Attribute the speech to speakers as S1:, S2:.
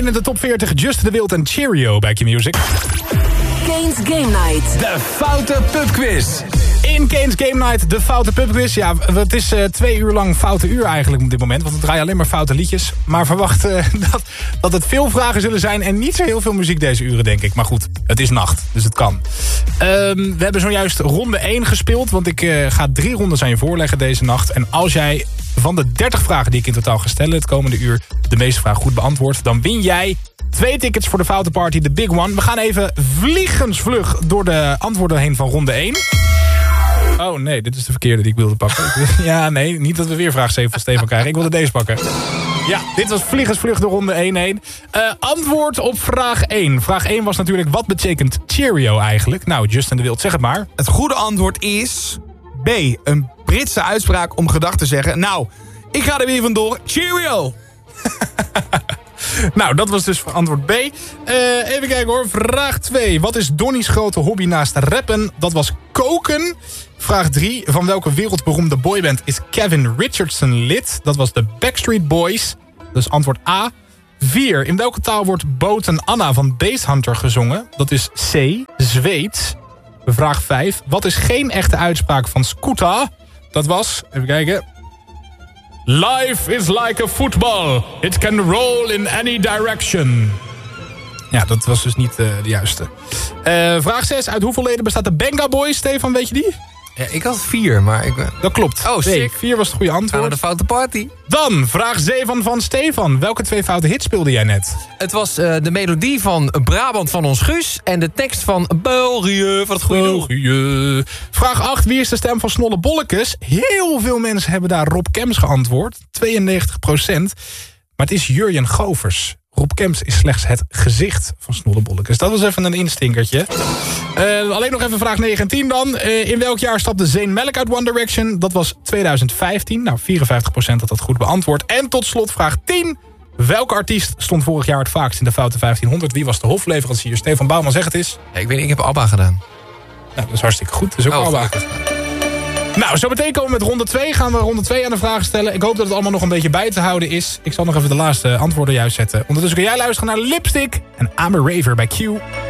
S1: 1 in de top 40. Just the Wild en Cheerio bij Q-Music.
S2: Kane's Game Night.
S3: De Foute Pubquiz.
S1: In Kane's Game Night, de Foute Pubquiz. Ja, het is 2 uur lang foute uur eigenlijk op dit moment. Want we draaien alleen maar foute liedjes. Maar verwacht dat het veel vragen zullen zijn. En niet zo heel veel muziek deze uren, denk ik. Maar goed, het is nacht, dus het kan. We hebben zojuist ronde 1 gespeeld. Want ik ga 3 rondes aan je voorleggen deze nacht. En als jij van de 30 vragen die ik in totaal ga stellen het komende uur de meeste vragen goed beantwoordt, dan win jij 2 tickets voor de Foute Party, de Big One. We gaan even vliegensvlug door de antwoorden heen van ronde 1. Oh nee, dit is de verkeerde die ik wilde pakken. Ja, nee, niet dat we weer vraag 7 van Stefan krijgen. Ik wilde deze pakken. Ja, dit was vliegensvlug door ronde 1 heen. Antwoord op vraag 1. Vraag 1 was natuurlijk, wat betekent Cheerio eigenlijk? Nou, Justin de Wild, zeg het maar.
S3: Het goede antwoord is B. Een Britse uitspraak om gedag te zeggen. Nou, ik ga er weer vandoor. Cheerio!
S1: Nou, dat was dus antwoord B. Even kijken hoor. Vraag 2. Wat is Donnie's grote hobby naast rappen? Dat was koken. Vraag 3. Van welke wereldberoemde boyband is Kevin Richardson lid? Dat was de Backstreet Boys. Dus antwoord A. 4. In welke taal wordt Boten Anna van Basehunter gezongen? Dat is C. Zweeds. Vraag 5. Wat is geen echte uitspraak van Scooter? Dat was, even kijken, life is like a football. It can roll in any direction. Ja, dat was dus niet de juiste. Vraag 6. Uit hoeveel leden bestaat de Benga Boys? Stefan, weet je die?
S3: Ja, ik had 4, maar ik...
S1: Dat klopt.
S3: Oh, sick.
S1: 4 was het goede antwoord.
S3: Gaan we de Foute Party.
S1: Dan, vraag 7 van Stefan. Welke 2 foute hits speelde jij net?
S3: Het was de melodie van Brabant van ons Guus en de tekst van België van het goede doel.
S1: België. Vraag 8. Wie is de stem van Snolle Bollekes? Heel veel mensen hebben daar Rob Kemps geantwoord. 92%. Maar het is Jurjen Govers. Rob Kemps is slechts het gezicht van Snolle Bollekes. Dat was even een instinkertje. Alleen nog even vraag 9 en 10 dan. In welk jaar stapte Zayn Malik uit One Direction? Dat was 2015. Nou, 54% had dat goed beantwoord. En tot slot vraag 10. Welke artiest stond vorig jaar het vaakst in de Foute 1500? Wie was de hofleverancier? Stefan Bouwman, zeg het eens.
S3: Ja, ik weet niet, ik heb ABBA gedaan.
S1: Nou, dat is hartstikke goed. Dat is ook ABBA. Nou, zo meteen komen we met ronde 2. Gaan we ronde 2 aan de vragen stellen. Ik hoop dat het allemaal nog een beetje bij te houden is. Ik zal nog even de laatste antwoorden juist zetten. Ondertussen kun jij luisteren naar Lipstick en I'm a Raver bij Q.